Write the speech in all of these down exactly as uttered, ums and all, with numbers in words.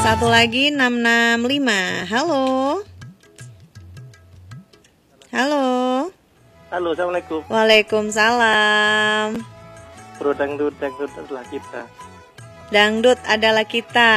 Satu lagi enam enam lima. Halo. Halo. Halo, assalamualaikum. Waalaikumsalam. Bro dangdut, dangdut adalah kita. Dangdut adalah kita.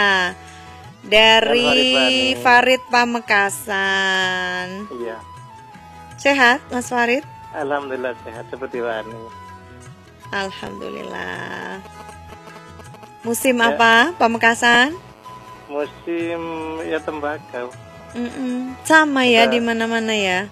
Dari Farid Pamekasan. Iya. Sehat, Mas Farid? Alhamdulillah sehat seperti Wani. Alhamdulillah. Musim ya. Apa, Pamekasan? Musim ya tembakau. Mm-mm. Sama ya di mana-mana ya.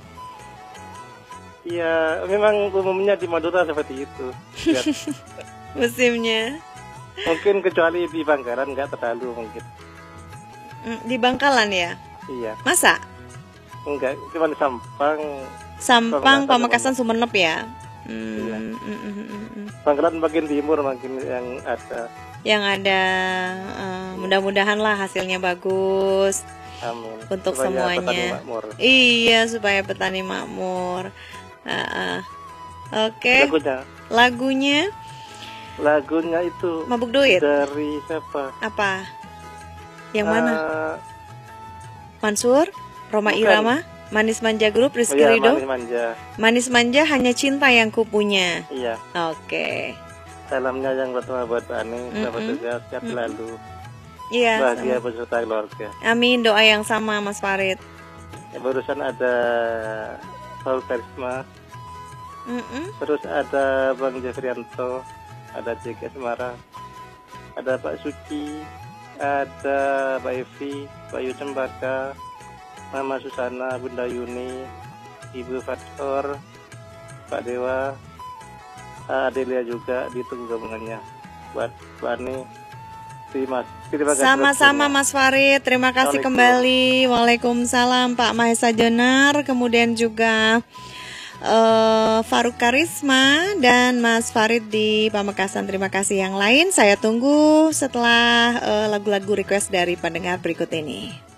Iya, memang umumnya di Madura seperti itu. Musimnya. Mungkin kecuali di Bangkalan nggak terlalu mungkin. Di Bangkalan ya? Iya. Masa? Enggak, cuma di Sampang. Sampang, Pamekasan, Sumenep ya. Hmm, iya. mm, mm, mm, mm. Bangkalan bagian timur makin yang ada. Yang ada, uh, mudah-mudahan lah hasilnya bagus. Amin. Untuk supaya semuanya. Petani makmur. Iya, supaya petani makmur. Uh, uh. Oke. Okay. Lagunya. Lagunya. Lagunya itu. Mabuk Duit. Dari siapa? Apa? Yang uh, mana? Mansur, Roma bukan. Irama, Manis Manja Group, Rizky oh, iya, Ridho. Manis Manja. Manis Manja hanya cinta yang kupunya. Iya. Oke. Okay. Salamnya yang pertama buat Pak Ani, selamat juga sehat selalu. Iya. Bahagia beserta keluarga. Amin, doa yang sama Mas Farid. Ya, barusan ada Paul Karisma. Mm-mm. Terus ada Bang Jeffrianto, ada J K Semara, ada Pak Suci, ada Mbak Evi, Bayu Cempaka, Mama Susana, Bunda Yuni, Ibu Fator, Pak Dewa, Adelia juga ditunggu gabungannya buat Bani. Terima, terima kasih. Sama-sama Mas Farid, terima kasih kembali. Waalaikumsalam Pak Mahesa Jonar, kemudian juga uh, Faruk Karisma dan Mas Farid di Pamekasan. Terima kasih yang lain. Saya tunggu setelah uh, lagu-lagu request dari pendengar berikut ini.